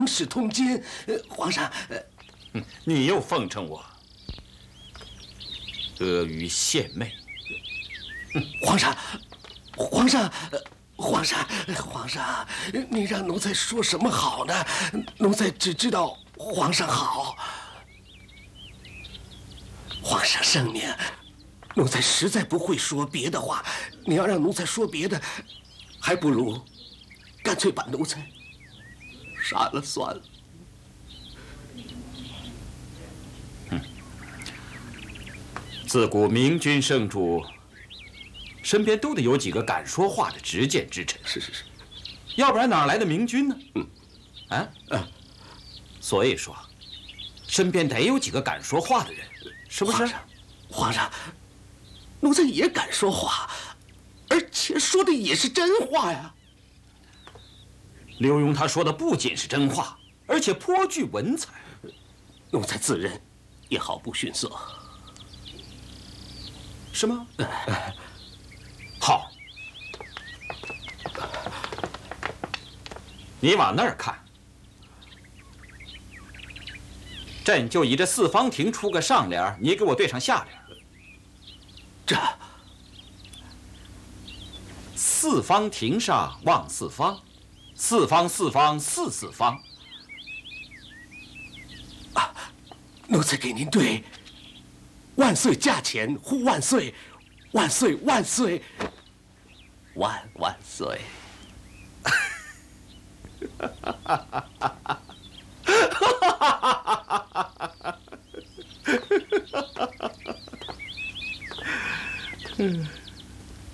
使通奸，皇上， 你又奉承我，阿谀献媚。 皇上，皇上，皇上，皇上，你让奴才说什么好呢？奴才只知道皇上好。皇上圣明，奴才实在不会说别的话。你要让奴才说别的，还不如干脆把奴才杀了算了。 自古明君圣主身边都得有几个敢说话的执剑之臣， 是， 要不然哪来的明君呢？所以说，身边得有几个敢说话的人，是不是？ 皇上，奴才也敢说话，而且说的也是真话呀。 刘墉他说的不仅是真话，而且颇具文采。 奴才自认也毫不逊色。 是吗？好，你往那儿看，朕就以这四方亭出个上联，你给我对上下联。 这四方亭上望四方，四方四方四四方。 奴才给您对。万岁驾前呼万岁，万岁万岁，万万岁！